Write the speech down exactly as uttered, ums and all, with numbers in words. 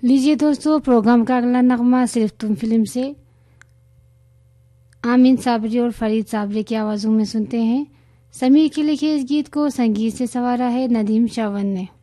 लीजिए दोस्तों, प्रोग्राम का अगला नगमा सिर्फ तुम फिल्म से आमीन साबरी और फरीद साबरी की आवाज़ों में सुनते हैं। समीर के लिखे इस गीत को संगीत से संवारा है नदीम शावन ने।